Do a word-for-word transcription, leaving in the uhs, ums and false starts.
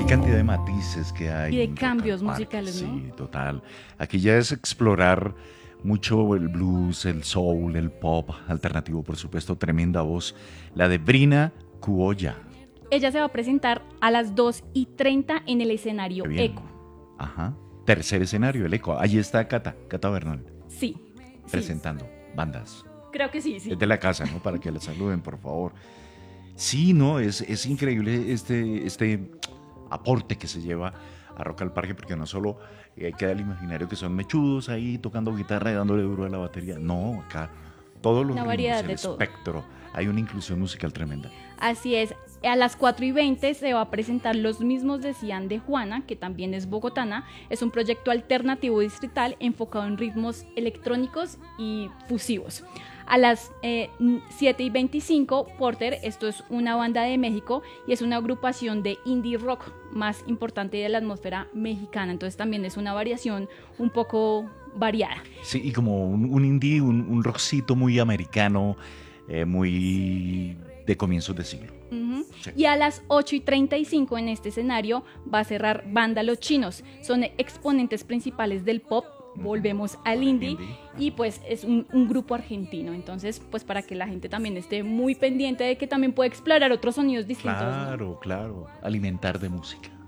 cantidad de matices que hay. Y de en Rock cambios al Parque. musicales, ¿no? Sí, total. Aquí ya es explorar mucho el blues, el soul, el pop alternativo, por supuesto. Tremenda voz. La de Brina Cuoya. Ella se va a presentar a las dos y treinta en el escenario Qué bien. Eco. Ajá. Tercer escenario, el Eco. Ahí está Cata, Cata Bernal, Sí, sí, presentando bandas. creo que sí, sí. Es de la casa, ¿no? Para que la saluden, por favor. Sí, no, es, es increíble este, este aporte que se lleva a Rock al Parque, porque no solo eh, queda el imaginario que son mechudos ahí tocando guitarra y dándole duro a la batería. No, acá todos los Una ritmos, variedad el de todo. espectro. Hay una inclusión musical tremenda. Así es. A las cuatro y veinte se va a presentar Los mismos decían de Juana, que también es bogotana. Es un proyecto alternativo distrital enfocado en ritmos electrónicos y fusivos. A las eh, siete y veinticinco, Porter, esto es una banda de México y es una agrupación de indie rock más importante de la atmósfera mexicana. Entonces también es una variación un poco variada. Sí, y como un, un indie, un, un rockcito muy americano, eh, muy de comienzos de siglo. Uh-huh. Sí. Y a las ocho y treinta y cinco en este escenario va a cerrar Banda Los Chinos. Son exponentes principales del pop. Volvemos al indie, indie. Y pues es un, un grupo argentino. Entonces pues para que la gente también esté muy pendiente de que también puede explorar otros sonidos distintos, ¿no? Claro, claro. Alimentar de música.